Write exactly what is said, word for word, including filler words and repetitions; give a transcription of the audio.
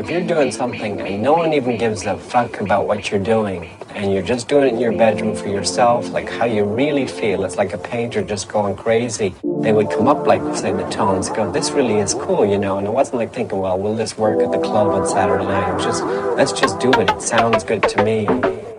if you're doing something and no one even gives a fuck about what you're doing, and you're just doing it in your bedroom for yourself, like how you really feel, it's like a painter just going crazy, they would come up like, say, the tones, go, this really is cool, you know, and it wasn't like thinking, well, will this work at the club on Saturday night? It was just, let's just do it, it sounds good to me.